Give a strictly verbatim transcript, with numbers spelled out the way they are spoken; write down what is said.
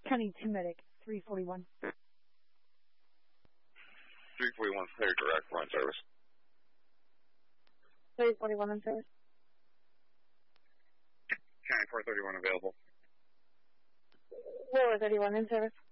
County two medic, three forty-one. three forty-one, clear direct, we're on service. three forty-one on service. County four thirty-one available. four thirty-one in service.